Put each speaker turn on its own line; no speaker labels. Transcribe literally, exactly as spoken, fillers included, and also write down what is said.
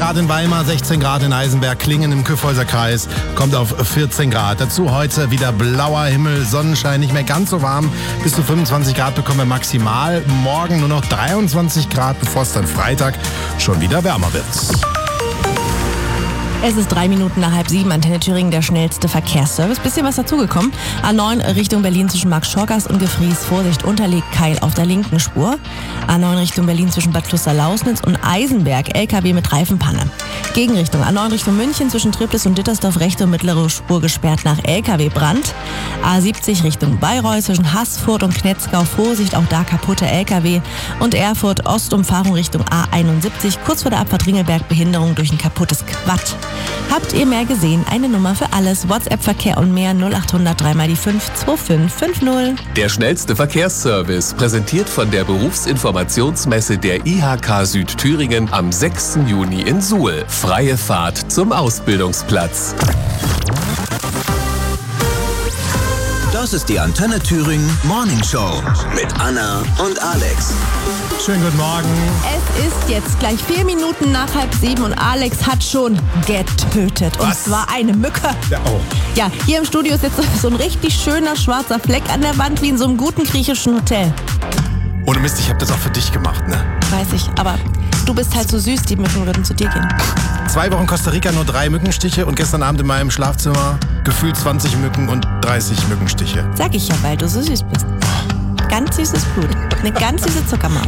Grad in Weimar, sechzehn Grad in Eisenberg, Klingen im Kyffhäuser Kreis, kommt auf vierzehn Grad. Dazu heute wieder blauer Himmel, Sonnenschein, nicht mehr ganz so warm. Bis zu fünfundzwanzig Grad bekommen wir maximal. Morgen nur noch dreiundzwanzig Grad, bevor es dann Freitag schon wieder wärmer wird.
Es ist drei Minuten nach halb sieben, Antenne Thüringen, der schnellste Verkehrsservice. Bisschen was dazugekommen. A neun Richtung Berlin zwischen Markt-Schorgast und Gefries. Vorsicht, Unterlegkeil auf der linken Spur. A neun Richtung Berlin zwischen Bad Kloster-Lausnitz und Eisenberg. L K W mit Reifenpanne. Gegenrichtung A neun Richtung München zwischen Triptis und Dittersdorf. Rechte und mittlere Spur gesperrt nach L K W-Brand. A siebzig Richtung Bayreuth zwischen Haßfurt und Knetzgau. Vorsicht, auch da kaputte L K W. Und Erfurt Ostumfahrung Richtung A einundsiebzig. Kurz vor der Abfahrt Ringelberg Behinderung durch ein kaputtes Quad. Habt ihr mehr gesehen? Eine Nummer für alles. WhatsApp-Verkehr und mehr null acht hundert drei mal die fünf zwei fünf fünf null.
Der schnellste Verkehrsservice, präsentiert von der Berufsinformationsmesse der I H K Südthüringen am sechsten Juni in Suhl. Freie Fahrt zum Ausbildungsplatz.
Das ist die Antenne Thüringen Morning Show mit Anna und Alex.
Schönen guten Morgen.
Es ist jetzt gleich vier Minuten nach halb sieben und Alex hat schon getötet. Und
Was?
zwar eine Mücke.
Ja, oh.
Ja, hier im Studio ist jetzt so ein richtig schöner schwarzer Fleck an der Wand, wie in so einem guten griechischen Hotel.
Ohne Mist, ich habe das auch für dich gemacht, ne?
Weiß ich, aber du bist halt so süß, die Mücken würden zu dir gehen.
Zwei Wochen Costa Rica, nur drei Mückenstiche und gestern Abend in meinem Schlafzimmer gefühlt zwanzig Mücken und dreißig Mückenstiche.
Sag ich ja, weil du so süß bist. Ganz süßes Blut. Eine ganz süße Zuckermaus.